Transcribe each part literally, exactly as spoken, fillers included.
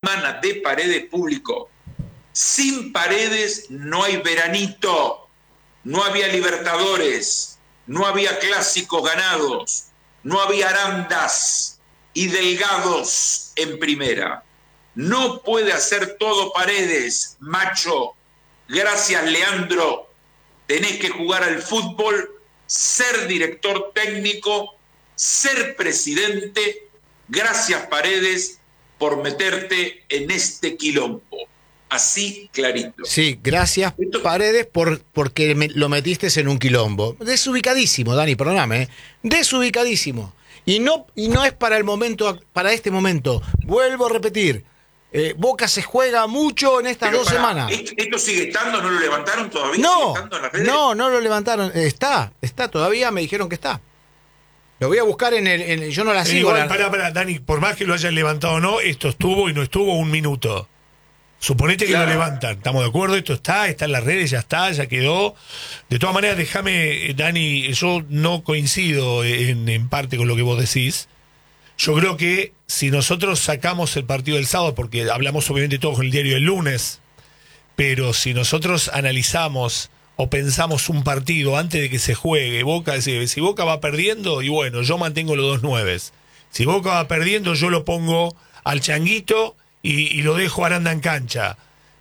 semana de Paredes publicó: sin Paredes no hay veranito, no había Libertadores, no había clásicos ganados, no había Arandas y Delgados en primera. No puede hacer todo Paredes, macho. Gracias, Leandro. Tenés que jugar al fútbol, ser director técnico, ser presidente. Gracias, Paredes, por meterte en este quilombo. Así clarito. Sí, gracias, Esto... Paredes, por, porque me, lo metiste en un quilombo. Desubicadísimo, Dani, perdóname. ¿eh? Desubicadísimo. Y no, y no es para el momento, para este momento. Vuelvo a repetir. Eh, Boca se juega mucho en estas Pero dos para, semanas. ¿esto sigue estando? ¿No lo levantaron todavía? No, ¿Sigue estando en las redes? no, no lo levantaron. Está, está todavía, me dijeron que está. Lo voy a buscar en el... En el yo no la sigo. Igual, la... pará, pará, Dani, por más que lo hayan levantado o no, esto estuvo y no estuvo un minuto. Suponete que claro. lo levantan, ¿estamos de acuerdo? Esto está, está en las redes, ya está, ya quedó. De todas maneras, déjame, Dani, yo no coincido en, en parte con lo que vos decís. Yo creo que si nosotros sacamos el partido del sábado, porque hablamos obviamente todos con el diario del lunes, pero si nosotros analizamos o pensamos un partido antes de que se juegue, Boca, si, si Boca va perdiendo, y bueno, yo mantengo los dos nueves. Si Boca va perdiendo, yo lo pongo al Changuito y, y lo dejo a Aranda en cancha.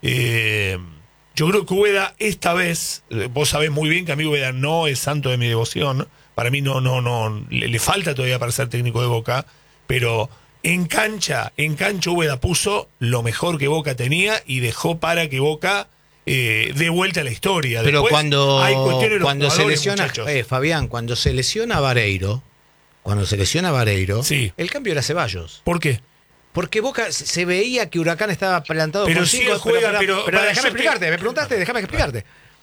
Eh, yo creo que Ubeda esta vez, vos sabés muy bien que a mí Ubeda no es santo de mi devoción, para mí no, no, no, le, le falta todavía para ser técnico de Boca, pero en cancha, en cancha Ubeda puso lo mejor que Boca tenía y dejó para que Boca eh, dé vuelta a la historia. Pero Después, cuando, hay cuestiones de los cuando se lesiona, eh, Fabián, cuando se lesiona a Vareiro, cuando se lesiona a Vareiro, sí. el cambio era Ceballos. ¿Por qué? Porque Boca se veía que Huracán estaba plantado pero con si cinco. él juega, pero, pero, pero, pero para déjame explicarte, te... me preguntaste, déjame explicarte.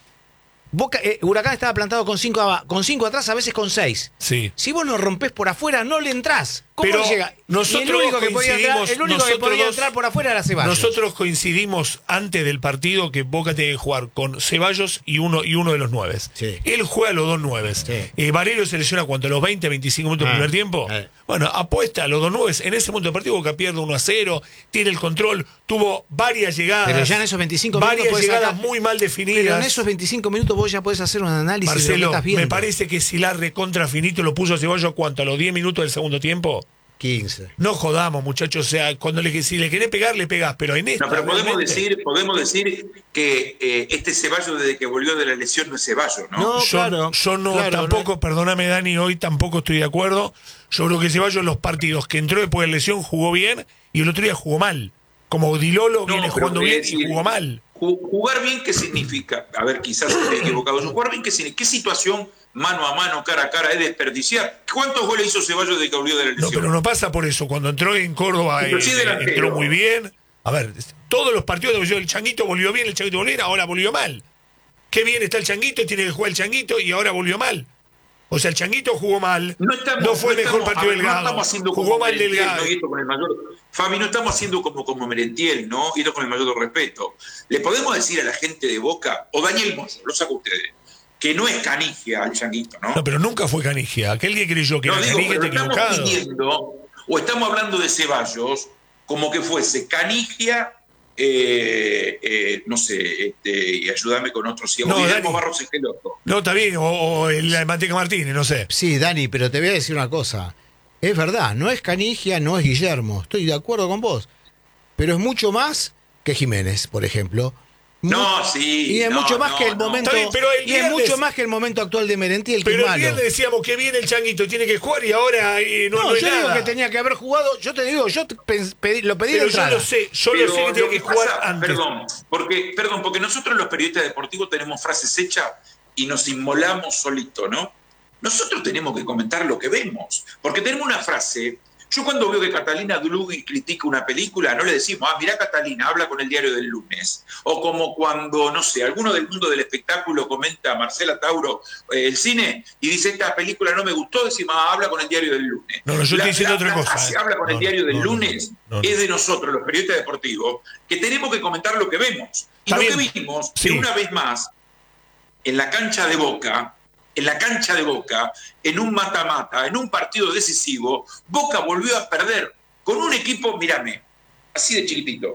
Boca, eh, Huracán estaba plantado con cinco, con cinco atrás, a veces con seis. Sí. Si vos lo rompés por afuera, no le entrás. ¿Cómo pero llega? Nosotros y el único que podía entrar, el único que podía entrar por afuera era Ceballos. Nosotros coincidimos antes del partido que Boca tiene que jugar con Ceballos y uno, y uno de los nueves. Sí. Él juega los dos nueves. Sí. Eh, Vareiro se lesiona cuánto, a los veinte, veinticinco minutos ah, del primer tiempo. Eh. Bueno, apuesta a los dos nueves. En ese momento del partido Boca pierde uno a cero, tiene el control, tuvo varias llegadas. Pero ya en esos veinticinco varias minutos llegadas sacar, muy mal definidas. Pero en esos veinticinco minutos vos ya podés hacer un análisis Marcelo, de lo que estás viendo. me parece que si la recontra finito lo puso a Ceballos, ¿cuánto? ¿A los diez minutos del segundo tiempo? quince. No jodamos, muchachos, o sea, cuando le, si le querés pegar, le pegás, pero en esta... No, pero podemos realmente... decir, podemos decir que eh, este Ceballos desde que volvió de la lesión no es Ceballos, ¿no? No, yo, claro. Yo no, claro, tampoco, no. perdóname Dani, hoy tampoco estoy de acuerdo. Yo creo que Ceballos los partidos que entró después de la lesión jugó bien y el otro día jugó mal. Como Dilolo no, viene jugando bien decir, y jugó mal. Jugar bien, ¿qué significa? A ver, quizás esté equivocado. Jugar bien, ¿qué significa? ¿Qué situación mano a mano, cara a cara es desperdiciar? ¿Cuántos goles hizo Ceballos desde que volvió de la lesión? No, pero no pasa por eso. Cuando entró en Córdoba eh, sí entró muy bien. A ver, todos los partidos de el Changuito volvió bien, el Changuito volvió bien, ahora volvió mal. Qué bien está el Changuito, tiene que jugar el Changuito y ahora volvió mal. O sea, el Changuito jugó mal, no, estamos, no fue el mejor estamos, partido ver, Delgado, no jugó mal Delgado. ¿no? Y esto con el mayor, Fabi, no estamos haciendo como, como Merentiel, ¿no? Y esto con el mayor respeto. ¿Le podemos decir a la gente de Boca, o Daniel Moyo, lo saco ustedes, que no es canigia al Changuito, ¿no? No, pero nunca fue canigia. Aquel que creyó que no, era digo, canigia está equivocado. Estamos pidiendo, o estamos hablando de Ceballos como que fuese canigia... Eh, eh, no sé, este, y ayúdame con otros ciegos. No, Guillermo Barros Esqueloto. No, está bien, o, o el de Manteca Martínez, no sé. Sí, Dani, pero te voy a decir una cosa. Es verdad, no es Canigia, no es Guillermo. Estoy de acuerdo con vos. Pero es mucho más que Jiménez, por ejemplo. No, sí. Y es no, mucho más no, que el no. momento. Bien, pero el y es viernes, mucho más que el momento actual de Merentiel, que pero es malo. Pero el viernes decíamos que viene el Changuito, tiene que jugar y ahora eh, no, no, no es yo nada. digo que tenía que haber jugado. Yo te digo, yo te pedí, lo pedí pero de entrada. Yo lo sé, yo pero lo sé que tiene que jugar pasa, antes. Perdón porque, perdón, porque nosotros los periodistas deportivos tenemos frases hechas y nos inmolamos solito, ¿no? Nosotros tenemos que comentar lo que vemos, porque tenemos una frase. Yo cuando veo que Catalina Drugui critica una película, no le decimos, ah, mirá Catalina, habla con el diario del lunes. O como cuando, no sé, alguno del mundo del espectáculo comenta a Marcela Tauro eh, el cine y dice, esta película no me gustó, decimos, ah, habla con el diario del lunes. No, no, yo estoy diciendo la, otra la, cosa. Si eh. habla con no, el diario no, del no, lunes, no, no, es de nosotros, los periodistas deportivos, que tenemos que comentar lo que vemos. Y Está lo bien. que vimos, Sí. que una vez más, en la cancha de Boca, en la cancha de Boca, en un mata-mata, en un partido decisivo, Boca volvió a perder con un equipo, mírame, así de chiquitito,